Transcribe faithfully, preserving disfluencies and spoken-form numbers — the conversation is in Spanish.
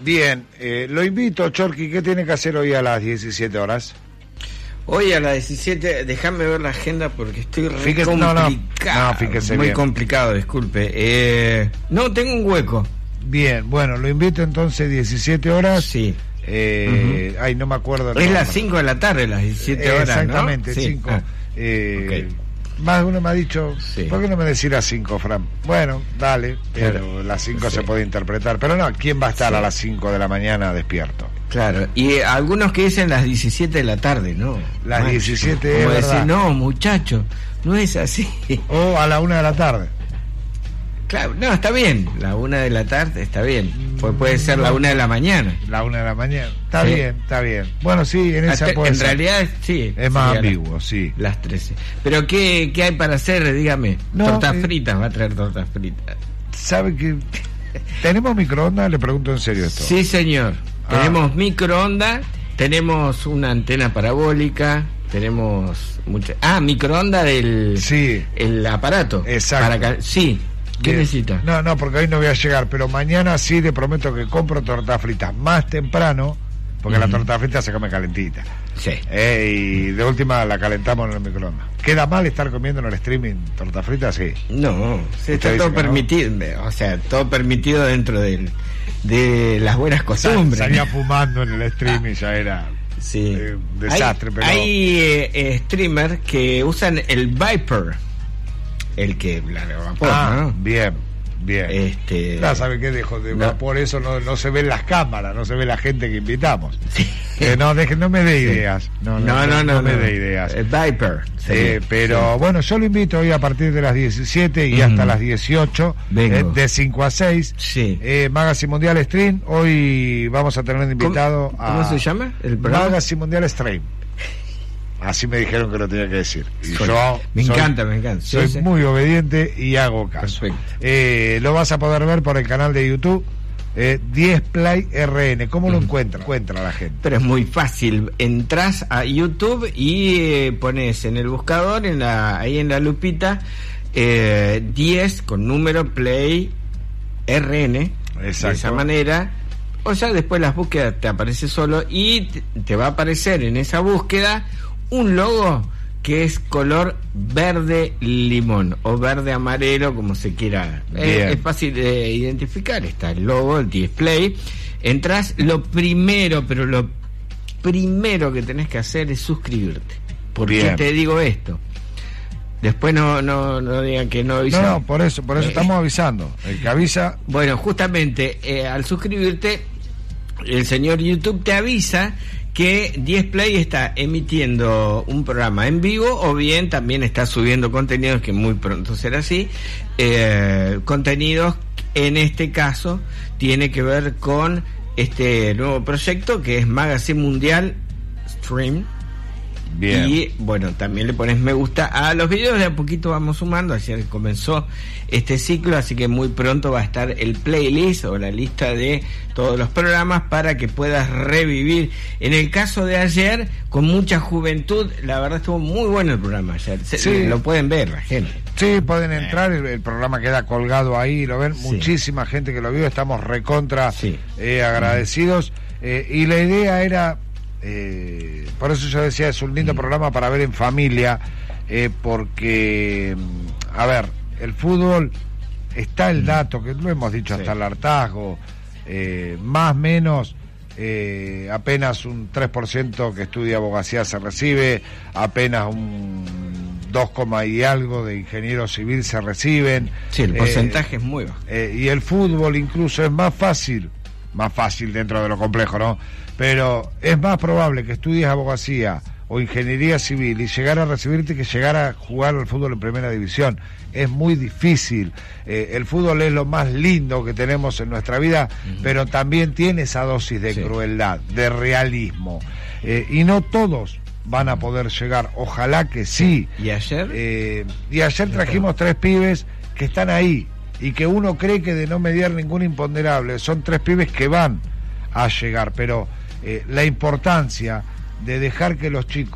Bien, eh, lo invito, Chorqui, ¿qué tiene que hacer hoy a las diecisiete horas? Hoy a las diecisiete, déjame ver la agenda porque estoy re fíjese, complicado. No, no, no, fíjese Muy bien. complicado, disculpe. Eh, no, tengo un hueco. Bien, bueno, lo invito entonces diecisiete horas. Sí. Eh, uh-huh. Ay, no me acuerdo. Es las cinco de la tarde, las diecisiete horas, exactamente, ¿no? cinco. Sí. Ah. Eh, Okay. Más de uno me ha dicho, sí. ¿por qué no me decís las cinco, Fran? Bueno, dale, pero claro. las cinco sí. se puede interpretar. Pero no, ¿quién va a estar sí. a las cinco de la mañana despierto? Claro, y eh, algunos que dicen las diecisiete de la tarde, ¿no? Las Macho, diecisiete como es decir, verdad. no, muchacho, no es así. O a la una de la tarde. Claro, no, está bien, la una de la tarde está bien, pues puede ser la una de la mañana. La una de la mañana, está sí. bien, está bien. Bueno, sí, en esa puede En ser. realidad, sí. Es más ambiguo, sí. Las trece. Pero, ¿qué, qué hay para hacer? Dígame. No, tortas eh, fritas, va a traer tortas fritas. ¿Sabe que tenemos microondas? Le pregunto en serio esto. Sí, señor. Ah. Tenemos microondas, tenemos una antena parabólica, tenemos mucha... Ah, microondas del sí. el aparato. Exacto. Para... Sí. ¿Qué Bien. necesita? No, no, porque hoy no voy a llegar, pero mañana sí le prometo que compro tortas fritas más temprano, porque uh-huh. la torta frita se come calentita. Sí. Eh, y de última la calentamos en el microondas. ¿Queda mal estar comiendo en el streaming torta frita? Sí. No, sí, está todo permitido, no? O sea, todo permitido dentro del, de las buenas costumbres. Sal, salía fumando en el streaming, ya era... Sí. Eh, un desastre, hay, pero... Hay eh, streamers que usan el Viper. El que la de vapor, ah, ¿no? Bien, bien. Este... No, ¿sabe qué dejo de no. vapor? Eso no, no se ve en las cámaras, no se ve la gente que invitamos. Sí. Eh, no, deje, no me dé ideas. No, no, no, no, no, no, no me dé ideas. El Viper. Sí, eh, pero sí. bueno, yo lo invito hoy a partir de las diecisiete y uh-huh. hasta las dieciocho, eh, de cinco a seis. Sí. Eh, Magazine Mundial Stream. Hoy vamos a tener invitado ¿Cómo, a. ¿Cómo se llama el programa? Magazine Mundial Stream. Así me dijeron que lo tenía que decir. Y soy, yo me soy, encanta, me encanta. Soy sí, muy sí. obediente y hago caso. Perfecto. Eh, lo vas a poder ver por el canal de YouTube eh, diez Play R N. ¿Cómo uh-huh. lo encuentra? Encuentra la gente. Pero es muy fácil. Entras a YouTube y eh, pones en el buscador, en la, ahí en la lupita, eh, diez con número Play R N. Exacto. De esa manera. O sea, después las búsquedas te aparece solo y te, te va a aparecer en esa búsqueda un logo que es color verde limón o verde amarelo, como se quiera. Es, es fácil de identificar. Está el logo, el display. Entras, lo primero, pero lo primero que tenés que hacer es suscribirte. ¿Por Bien. qué te digo esto? Después no no no digan que no avisan. No, no, por eso, por eso eh, estamos avisando. El que avisa. Bueno, justamente eh, al suscribirte, el señor YouTube te avisa que diez Play está emitiendo un programa en vivo o bien también está subiendo contenidos, que muy pronto será así, eh, contenidos en este caso tiene que ver con este nuevo proyecto que es Magazine Mundial Stream. Bien. Y bueno, también le pones me gusta a los videos, de a poquito vamos sumando. Ayer comenzó este ciclo, así que muy pronto va a estar el playlist o la lista de todos los programas para que puedas revivir. En el caso de ayer, con mucha juventud, la verdad estuvo muy bueno el programa ayer. Se, sí. Lo pueden ver la gente. Sí, pueden entrar, el, el programa queda colgado ahí, lo ven, sí. Muchísima gente que lo vio, estamos recontra sí. eh, agradecidos. Eh, y la idea era... Eh, por eso yo decía, es un lindo mm. programa para ver en familia, eh, porque, a ver, el fútbol, está el dato, que lo hemos dicho sí. hasta el hartazgo, eh, más o menos, eh, apenas un tres por ciento que estudia abogacía se recibe, apenas un dos, y algo de ingeniero civil se reciben. Sí, el porcentaje eh, es muy bajo. Eh, y el fútbol incluso es más fácil, más fácil dentro de lo complejo, ¿no? Pero es más probable que estudies abogacía o ingeniería civil y llegar a recibirte que llegar a jugar al fútbol en primera división. Es muy difícil. Eh, el fútbol es lo más lindo que tenemos en nuestra vida, uh-huh. pero también tiene esa dosis de sí. crueldad, de realismo. Eh, y no todos van a poder llegar. Ojalá que sí. ¿Y ayer? Eh, y ayer trajimos tres pibes que están ahí y que uno cree que de no mediar ningún imponderable. Son tres pibes que van a llegar, pero... Eh, la importancia de dejar que los chicos